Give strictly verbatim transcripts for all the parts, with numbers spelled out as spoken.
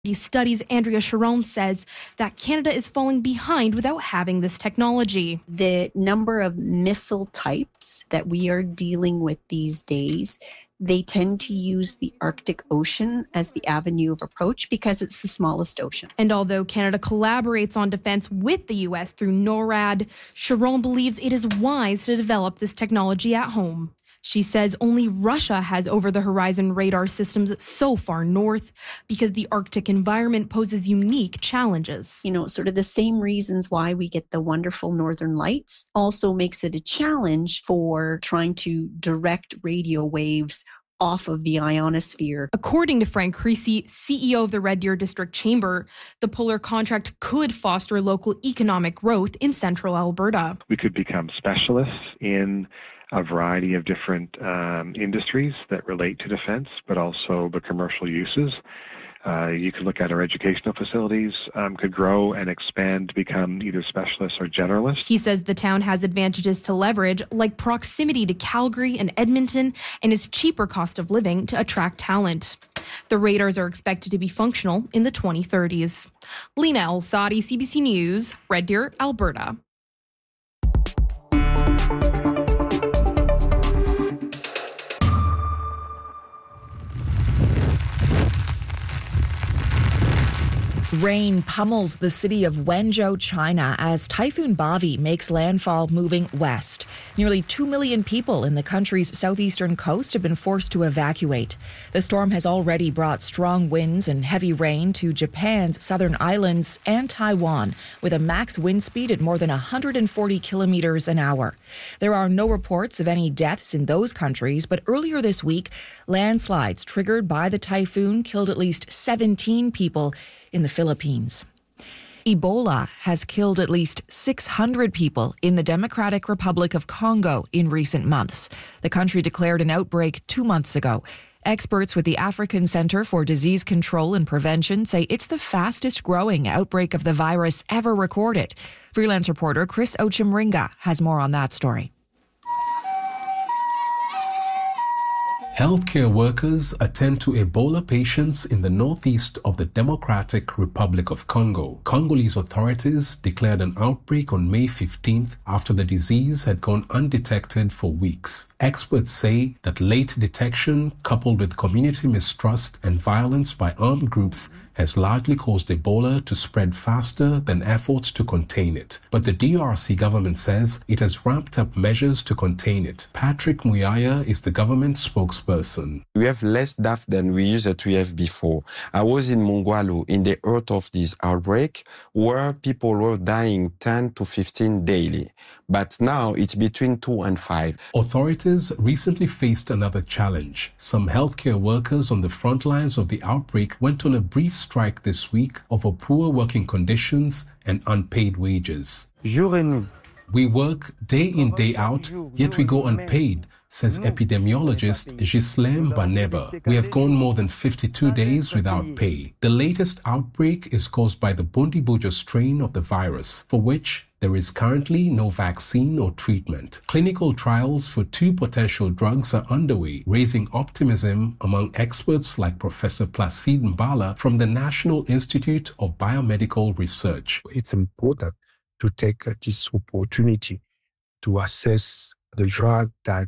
Studies, Andrea Sharon says that Canada is falling behind without having this technology. The number of missile types that we are dealing with these days, they tend to use the Arctic Ocean as the avenue of approach because it's the smallest ocean. And although Canada collaborates on defense with the U S through NORAD, Sharon believes it is wise to develop this technology at home. She says only Russia has over-the-horizon radar systems so far north because the Arctic environment poses unique challenges. You know, sort of the same reasons why we get the wonderful northern lights also makes it a challenge for trying to direct radio waves off of the ionosphere. According to Frank Creasy, C E O of the Red Deer District Chamber, the polar contract could foster local economic growth in central Alberta. We could become specialists in a variety of different um, industries that relate to defense, but also the commercial uses. Uh, you could look at our educational facilities um, could grow and expand to become either specialists or generalists. He says the town has advantages to leverage, like proximity to Calgary and Edmonton, and its cheaper cost of living to attract talent. The radars are expected to be functional in the twenty thirties. Lena El-Sadi, C B C News, Red Deer, Alberta. Rain pummels the city of Wenzhou, China, as Typhoon Bavi makes landfall moving west. Nearly two million people in the country's southeastern coast have been forced to evacuate. The storm has already brought strong winds and heavy rain to Japan's southern islands and Taiwan, with a max wind speed at more than one hundred forty kilometers an hour. There are no reports of any deaths in those countries, but earlier this week, landslides triggered by the typhoon killed at least seventeen people in the Philippines. Ebola has killed at least six hundred people in the Democratic Republic of Congo in recent months. The country declared an outbreak two months ago. Experts with the African Center for Disease Control and Prevention say it's the fastest growing outbreak of the virus ever recorded. Freelance reporter Chris Ochimringa has more on that story. Healthcare workers attend to Ebola patients in the northeast of the Democratic Republic of Congo. Congolese authorities declared an outbreak on May fifteenth after the disease had gone undetected for weeks. Experts say that late detection, coupled with community mistrust and violence by armed groups, has largely caused Ebola to spread faster than efforts to contain it. But the D R C government says it has ramped up measures to contain it. Patrick Muyaya is the government spokesperson. We have less deaths than we used to have before. I was in Mongwalu in the heart of this outbreak where people were dying ten to fifteen daily. But now it's between two and five. Authorities recently faced another challenge. Some healthcare workers on the front lines of the outbreak went on a brief strike this week over poor working conditions and unpaid wages. We work day in, day out, yet we go unpaid, says epidemiologist Ghislaine Baneba. We have gone more than fifty-two days without pay. The latest outbreak is caused by the Bundibugyo strain of the virus, for which there is currently no vaccine or treatment. Clinical trials for two potential drugs are underway, raising optimism among experts like Professor Placide Mbala from the National Institute of Biomedical Research. It's important to take this opportunity to assess the drug that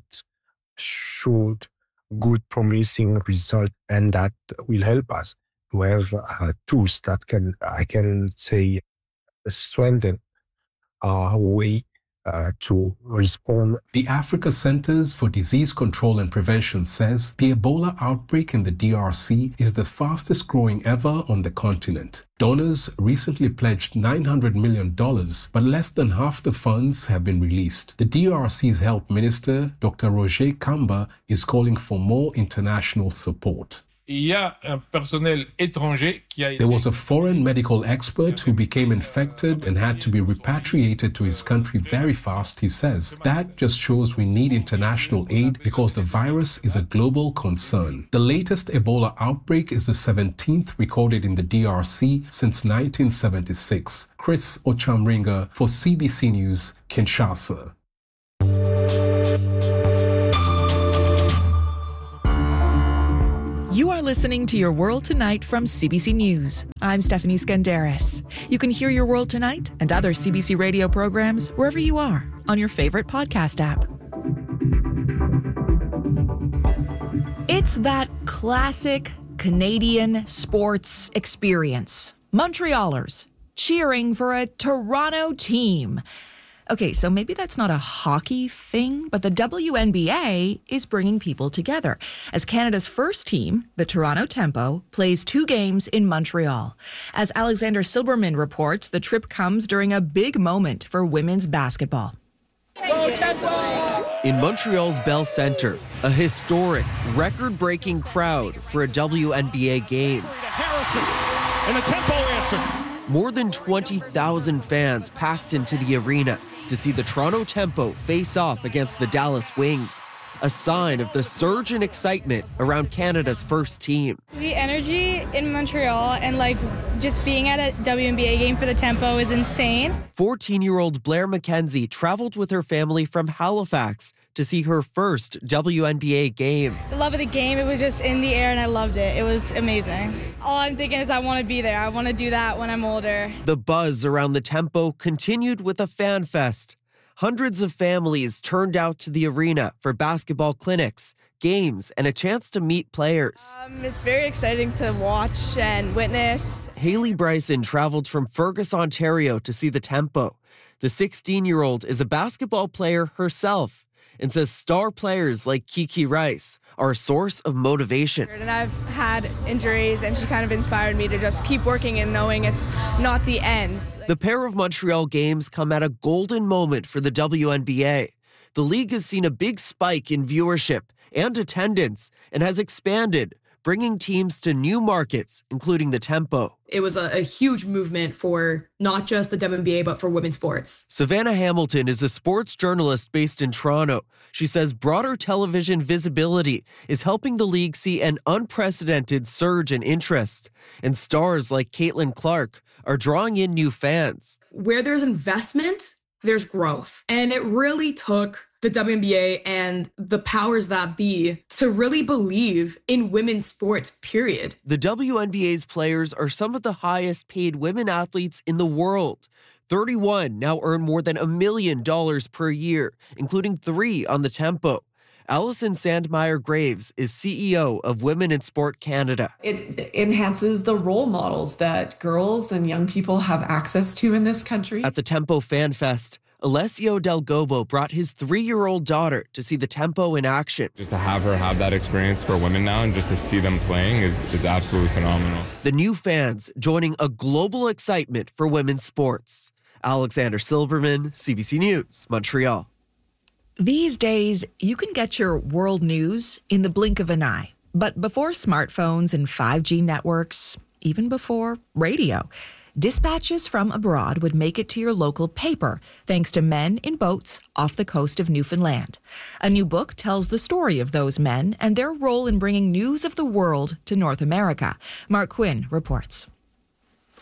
showed good promising result and that will help us to have uh, tools that can, I can say, strengthen our way uh, to respond. The Africa Centers for Disease Control and Prevention says the Ebola outbreak in the D R C is the fastest growing ever on the continent. Donors recently pledged nine hundred million dollars, but less than half the funds have been released. The D R C's health minister, Doctor Roger Kamba, is calling for more international support. There was a foreign medical expert who became infected and had to be repatriated to his country very fast, he says. That just shows we need international aid because the virus is a global concern. The latest Ebola outbreak is the seventeenth recorded in the D R C since nineteen seventy-six. Chris Ochamringa for C B C News, Kinshasa. You are listening to Your World Tonight from C B C News. I'm Stephanie Skandaris. You can hear Your World Tonight and other C B C radio programs wherever you are on your favorite podcast app. It's that classic Canadian sports experience. Montrealers cheering for a Toronto team. Okay, so maybe that's not a hockey thing, but the W N B A is bringing people together as Canada's first team, the Toronto Tempo, plays two games in Montreal. As Alexander Silberman reports, the trip comes during a big moment for women's basketball. In Montreal's Bell Centre, a historic, record-breaking crowd for a W N B A game. Harrison, and a Tempo answer. More than twenty thousand fans packed into the arena to see the Toronto Tempo face off against the Dallas Wings, a sign of the surge in excitement around Canada's first team. The energy in Montreal and like just being at a W N B A game for the Tempo is insane. fourteen-year-old Blair McKenzie traveled with her family from Halifax to see her first W N B A game. The love of the game, it was just in the air and I loved it. It was amazing. All I'm thinking is I want to be there. I want to do that when I'm older. The buzz around the Tempo continued with a fan fest. Hundreds of families turned out to the arena for basketball clinics, games, and a chance to meet players. Um, it's very exciting to watch and witness. Haley Bryson traveled from Fergus, Ontario to see the Tempo. The sixteen-year-old is a basketball player herself and says star players like Kiki Rice are a source of motivation. And I've had injuries, and she kind of inspired me to just keep working and knowing it's not the end. The pair of Montreal games come at a golden moment for the W N B A. The league has seen a big spike in viewership and attendance and has expanded, bringing teams to new markets, including the Tempo. It was a, a huge movement for not just the W N B A, but for women's sports. Savannah Hamilton is a sports journalist based in Toronto. She says broader television visibility is helping the league see an unprecedented surge in interest. And stars like Caitlin Clark are drawing in new fans. Where there's investment, there's growth. And it really took the W N B A and the powers that be to really believe in women's sports, period. The W N B A's players are some of the highest paid women athletes in the world. thirty-one now earn more than a million dollars per year, including three on the Tempo. Alison Sandmeyer Graves is C E O of Women in Sport Canada. It enhances the role models that girls and young people have access to in this country. At the Tempo Fan Fest, Alessio Del Gobo brought his three-year-old daughter to see the Tempo in action. Just to have her have that experience for women now and just to see them playing is, is absolutely phenomenal. The new fans joining a global excitement for women's sports. Alexander Silberman, C B C News, Montreal. These days, you can get your world news in the blink of an eye. But before smartphones and five G networks, even before radio, dispatches from abroad would make it to your local paper, thanks to men in boats off the coast of Newfoundland. A new book tells the story of those men and their role in bringing news of the world to North America. Mark Quinn reports.